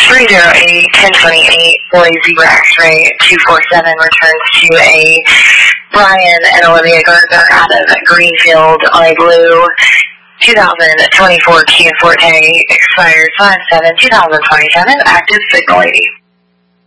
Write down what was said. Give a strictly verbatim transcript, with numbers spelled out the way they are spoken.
three zero eight, ten twenty-eight, boy Zebra X-ray two four seven returns to a Brian and Olivia Gardner out of Greenfield on a blue two thousand twenty-four Kia Forte, expired five seven two thousand twenty-seven, active signal lady.